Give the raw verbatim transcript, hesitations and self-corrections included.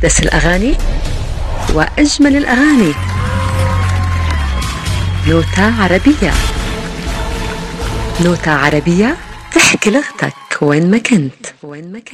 أحدث الأغاني وأجمل الأغاني. نوتة عربية. نوتة عربية تحكي لغتك وين ما كنت. وين ما كنت.